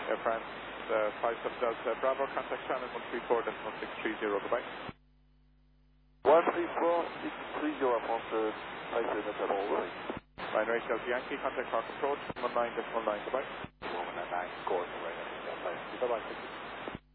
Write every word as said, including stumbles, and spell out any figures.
Air France uh, five seven Delta Bravo, contact channel one three four decimal six three zero, goodbye. one three four six three zero, France five seven Delta Bravo. Line right Delta Yankee, contact park approach one nine decimal nine, goodbye. one nine nine, course, right, bye bye. Bye bye.